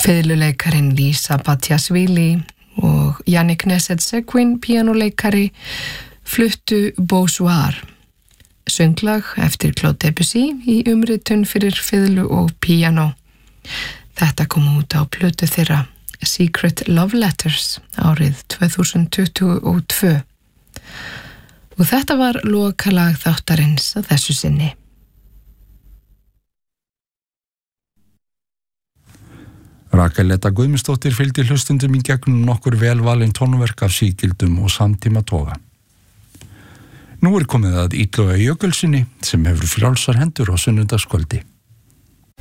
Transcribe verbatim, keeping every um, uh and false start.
Fiðluleikarin Lisa Batiashvili og Yannick Nézet-Séguin, píanóleikari, fluttu Beausoir, sönglag eftir Claude Debussy í umritun fyrir fiðlu og píanó. Þetta kom út á plötu þeirra Secret Love Letters árið tvö þúsund tuttugu og tvö. Og þetta var lokalag þáttarins að þessu sinni. Rakel Edda Guðmundsdóttir fylgdi hlustundum í gegnum nokkur velvalin tónverk af sígildum og samtíma toga. Nú er komið að Illuga Jökulssyni sem hefur frjálsar hendur á sunnudagskvöldi.